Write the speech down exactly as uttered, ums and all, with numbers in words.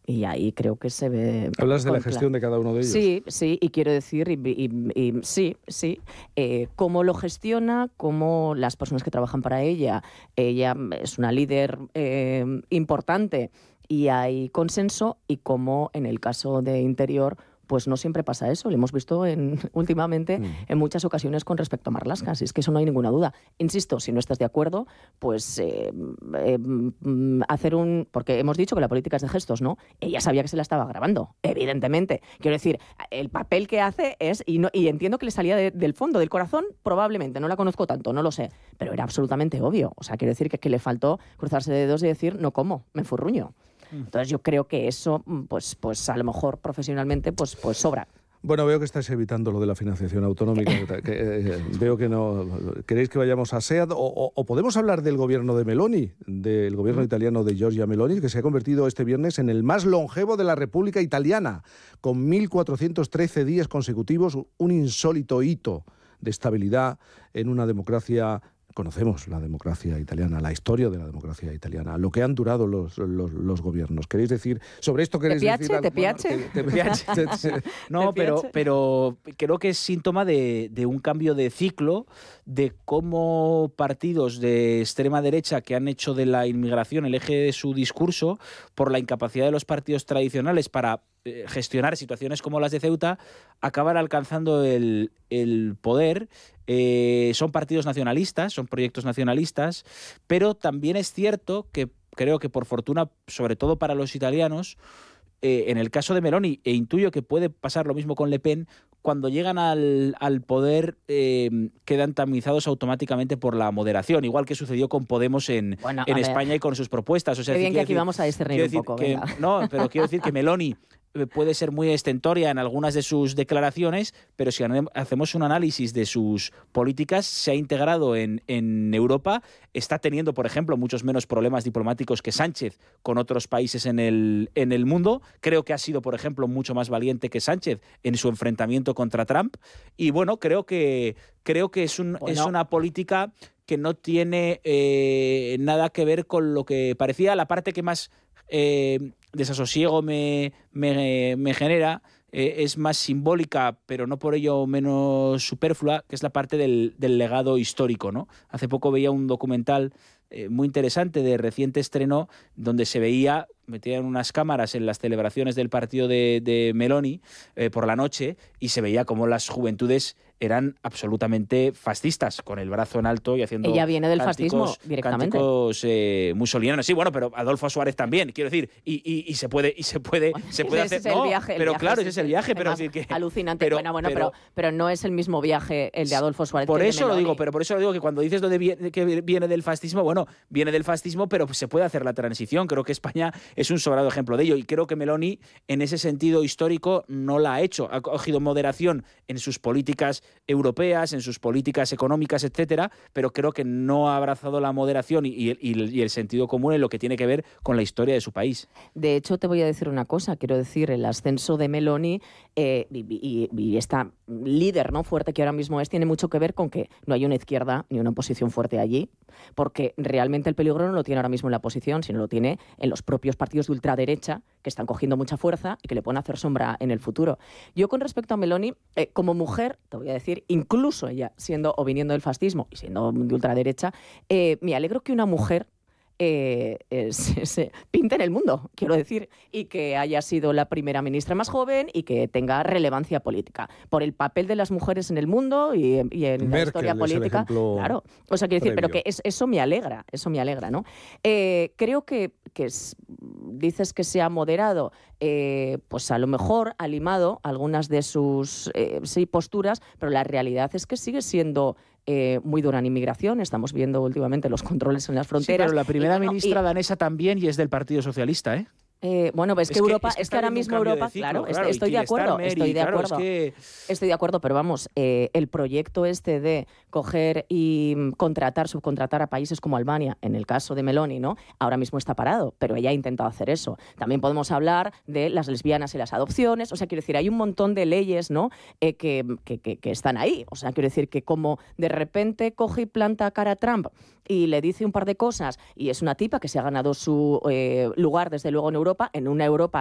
Y ahí creo que se ve... Hablas de la gestión de cada uno de ellos. Sí, sí, y quiero decir, y, y, y, sí, sí, eh, cómo lo gestiona, cómo las personas que trabajan para ella, ella es una líder eh, importante y hay consenso, y cómo en el caso de Interior pues no siempre pasa eso. Lo hemos visto en, últimamente mm. en muchas ocasiones con respecto a Marlaska. Así es que eso no hay ninguna duda. Insisto, si no estás de acuerdo, pues eh, eh, hacer un... Porque hemos dicho que la política es de gestos, ¿no? Ella sabía que se la estaba grabando, evidentemente. Quiero decir, el papel que hace es... Y, no, y entiendo que le salía de, del fondo, del corazón, probablemente. No la conozco tanto, no lo sé. Pero era absolutamente obvio. O sea, quiero decir que, que le faltó cruzarse de dedos y decir, no como, me furruño. Entonces yo creo que eso, pues, pues a lo mejor profesionalmente, pues, pues sobra. Bueno, veo que estáis evitando lo de la financiación autonómica. que, eh, veo que no... ¿Queréis que vayamos a SEAD? O, o, o podemos hablar del gobierno de Meloni, del gobierno italiano de Giorgia Meloni, que se ha convertido este viernes en el más longevo de la República Italiana, con mil cuatrocientos trece días consecutivos, un insólito hito de estabilidad en una democracia... Conocemos la democracia italiana, la historia de la democracia italiana, lo que han durado los, los, los gobiernos. ¿Queréis decir sobre esto? ¿Queréis ¿Te piache? decir algo? ¿Te piache? Bueno, te, te piache. No, pero, pero creo que es síntoma de, de un cambio de ciclo, de cómo partidos de extrema derecha que han hecho de la inmigración el eje de su discurso, por la incapacidad de los partidos tradicionales para eh, gestionar situaciones como las de Ceuta, acaban alcanzando el, el poder. Eh, son partidos nacionalistas, son proyectos nacionalistas, pero también es cierto que creo que por fortuna, sobre todo para los italianos, eh, en el caso de Meloni, e intuyo que puede pasar lo mismo con Le Pen, cuando llegan al, al poder eh, quedan tamizados automáticamente por la moderación, igual que sucedió con Podemos en, bueno, en España y con sus propuestas. O sea, qué bien que aquí decir, vamos a discernir un poco. Que, no, pero quiero decir que Meloni puede ser muy estentoria en algunas de sus declaraciones, pero si hacemos un análisis de sus políticas, se ha integrado en, en Europa, está teniendo, por ejemplo, muchos menos problemas diplomáticos que Sánchez con otros países en el, en el mundo. Creo que ha sido, por ejemplo, mucho más valiente que Sánchez en su enfrentamiento contra Trump. Y bueno, creo que, creo que es, un, bueno. es una política que no tiene eh, nada que ver con lo que parecía. La parte que más... Eh, desasosiego me, me, me genera, eh, es más simbólica, pero no por ello menos superflua, que es la parte del, del legado histórico, ¿no? Hace poco veía un documental eh, muy interesante de reciente estreno, donde se veía, metían unas cámaras en las celebraciones del partido de, de Meloni eh, por la noche, y se veía cómo las juventudes eran absolutamente fascistas, con el brazo en alto y haciendo... Ella viene del cánticos, fascismo directamente. Cánticos eh, mussolinianos. Sí, bueno, pero Adolfo Suárez también, quiero decir, y, y, y se puede, y se puede, bueno, se puede ese hacer... Es el no, viaje, el pero viaje, claro, sí, ese es el viaje, pero... Decir que, alucinante. Pero, bueno, bueno, pero, pero, pero no es el mismo viaje el de Adolfo Suárez. Por que eso el de lo digo, pero por eso lo digo, que cuando dices lo de que viene del fascismo, bueno, viene del fascismo, pero se puede hacer la transición. Creo que España es un sobrado ejemplo de ello, y creo que Meloni, en ese sentido histórico, no la ha hecho. Ha cogido moderación en sus políticas europeas, en sus políticas económicas, etcétera, pero creo que no ha abrazado la moderación y, y, y el sentido común en lo que tiene que ver con la historia de su país. De hecho, te voy a decir una cosa, quiero decir, el ascenso de Meloni eh, y, y, y esta líder, ¿no?, fuerte que ahora mismo es, tiene mucho que ver con que no hay una izquierda ni una oposición fuerte allí, porque realmente el peligro no lo tiene ahora mismo en la oposición, sino lo tiene en los propios partidos de ultraderecha, que están cogiendo mucha fuerza y que le pueden hacer sombra en el futuro. Yo, con respecto a Meloni, eh, como mujer, te voy a decir, incluso ella siendo o viniendo del fascismo y siendo de ultraderecha, eh, me alegro que una mujer Eh, eh, se, se pinte en el mundo, quiero decir, y que haya sido la primera ministra más joven y que tenga relevancia política por el papel de las mujeres en el mundo y, y en Merkel la historia política. Claro, o sea, quiero decir, pero que es, eso me alegra, eso me alegra, ¿no? Eh, creo que, que es, dices que se ha moderado, eh, pues a lo mejor ha limado algunas de sus eh, sí, posturas, pero la realidad es que sigue siendo Eh, muy dura en inmigración. Estamos viendo últimamente los controles en las fronteras. Sí, pero la primera y, bueno, ministra y, danesa también, y es del Partido Socialista, ¿eh? Eh, bueno, pues es, es que que Europa, es que, es que ahora mismo Europa, ciclo, claro, claro, estoy de acuerdo, estoy de claro, acuerdo, es que... estoy de acuerdo, pero vamos, eh, el proyecto este de coger y contratar, subcontratar a países como Albania, en el caso de Meloni, ¿no?, ahora mismo está parado, pero ella ha intentado hacer eso. También podemos hablar de las lesbianas y las adopciones, o sea, quiero decir, hay un montón de leyes, ¿no?, eh, que, que, que, que están ahí, o sea, quiero decir que como de repente coge y planta cara a Trump y le dice un par de cosas, y es una tipa que se ha ganado su eh, lugar, desde luego, en Europa, en una Europa